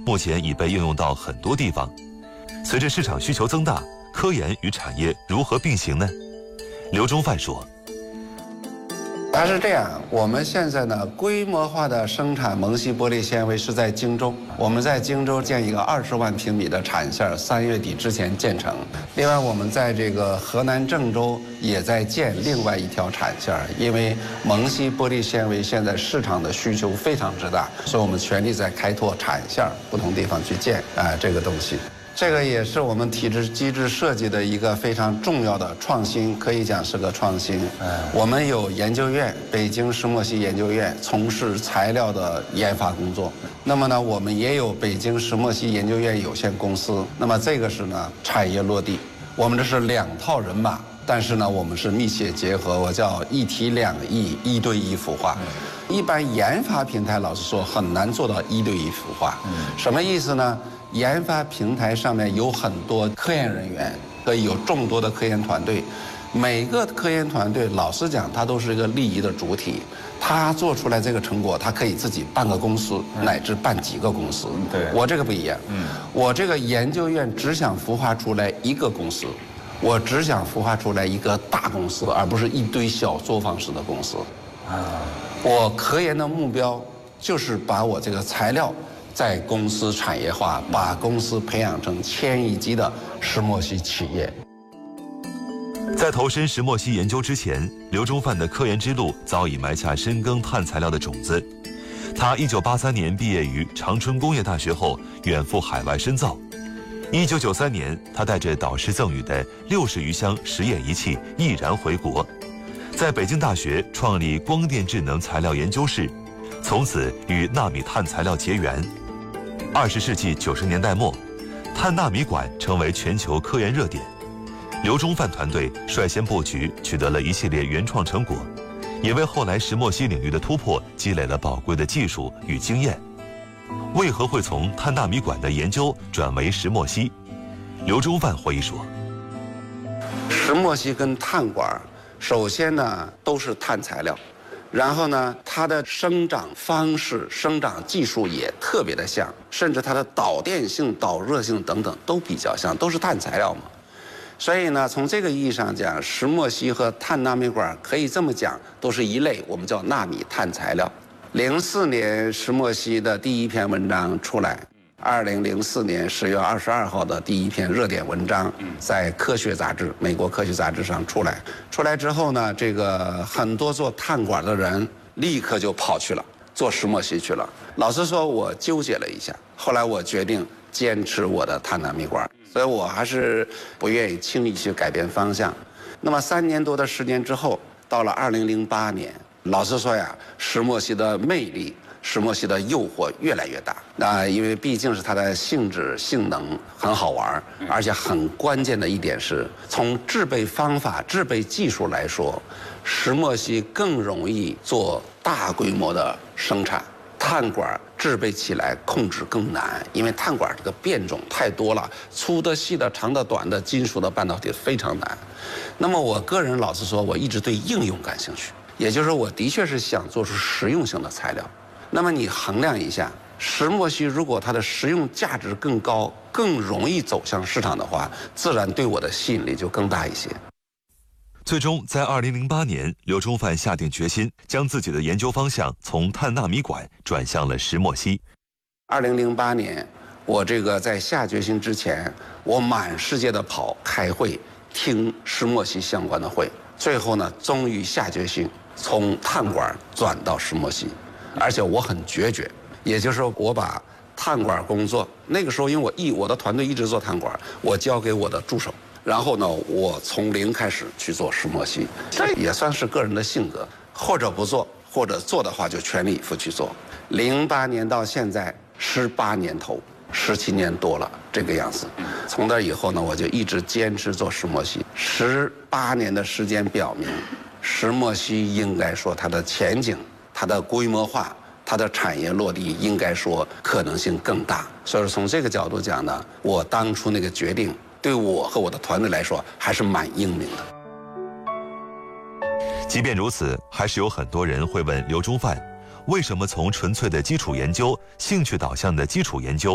目前已被应用到很多地方。随着市场需求增大，科研与产业如何并行呢？刘忠范说。 它是这样，我们现在呢规模化的生产蒙烯玻璃纤维是在荆州，我们在荆州建一个20万平米的产线，3月底之前建成。另外，我们在这个河南郑州也在建另外一条产线，因为蒙烯玻璃纤维现在市场的需求非常之大，所以我们全力在开拓产线，不同地方去建这个东西。这个也是我们体制机制设计的一个非常重要的创新，可以讲是个创新。我们有研究院，北京石墨烯研究院从事材料的研发工作。那么呢，我们也有北京石墨烯研究院有限公司。那么这个是呢产业落地，我们这是2套人马，但是呢我们是密切结合，我叫一体两翼，1对1孵化。一般研发平台老实说很难做到1对1孵化。什么意思呢？研发平台上面有很多科研人员，可以有众多的科研团队，每个科研团队老实讲它都是一个利益的主体，他做出来这个成果他可以自己办个公司，乃至办几个公司。对，我这个不一样，我这个研究院只想孵化出来一个公司，我只想孵化出来一个大公司，而不是一堆小作坊式的公司。我科研的目标就是把我这个材料在公司产业化，把公司培养成1000亿级的石墨烯企业。 在投身石墨烯研究之前，刘忠范的科研之路早已埋下深耕碳材料的种子。他1983年毕业于长春工业大学后，远赴海外深造。1993年，他带着导师赠予的60余箱实验仪器毅然回国，在北京大学创立光电智能材料研究室，从此与纳米碳材料结缘。20世纪90年代末，碳纳米管成为全球科研热点。刘忠范团队率先布局，取得了一系列原创成果，也为后来石墨烯领域的突破积累了宝贵的技术与经验。为何会从碳纳米管的研究转为石墨烯？刘忠范回忆说： 石墨烯跟碳管，首先呢都是碳材料。然后呢，它的生长方式、生长技术也特别的像，甚至它的导电性、导热性等等都比较像，都是碳材料嘛。所以呢，从这个意义上讲，石墨烯和碳纳米管可以这么讲，都是一类，我们叫纳米碳材料。04年石墨烯的第一篇文章出来，2004年10月22号的第一篇热点文章在科学杂志，美国科学杂志上出来。出来之后呢，这个很多做碳管的人立刻就跑去了，做石墨烯去了。老实说，我纠结了一下，后来我决定坚持我的碳纳米管，所以我还是不愿意轻易去改变方向。那么3年多的时间之后，到了2008年，老实说呀，石墨烯的魅力，石墨烯的诱惑越来越大。因为毕竟是它的性质、性能很好玩，而且很关键的一点是，从制备方法、制备技术来说，石墨烯更容易做大规模的生产。碳管制备起来控制更难，因为碳管这个变种太多了，粗的、细的、长的、短的，金属的半导体非常难。那么我个人老实说，我一直对应用感兴趣，也就是说，我的确是想做出实用性的材料。那么你衡量一下，石墨烯如果它的实用价值更高，更容易走向市场的话，自然对我的吸引力就更大一些。 最终，在2008年，刘忠范下定决心，将自己的研究方向从碳纳米管转向了石墨烯。 2008年，我这个在下决心之前，我满世界的跑、开会、听石墨烯相关的会，最后呢，终于下决心从碳管转到石墨烯，而且我很决绝，也就是说，我把碳管工作那个时候，因为我的团队一直做碳管，我交给我的助手。然后呢，我从零开始去做石墨烯，这也算是个人的性格，或者不做，或者做的话就全力以赴去做。08年到现在18年头，17年多了这个样子。从那以后呢，我就一直坚持做石墨烯。18年的时间表明，石墨烯应该说它的前景、它的规模化、它的产业落地，应该说可能性更大。所以说从这个角度讲呢，我当初那个决定，对我和我的团队来说还是蛮英明的。 即便如此，还是有很多人会问刘忠范，为什么从纯粹的基础研究、兴趣导向的基础研究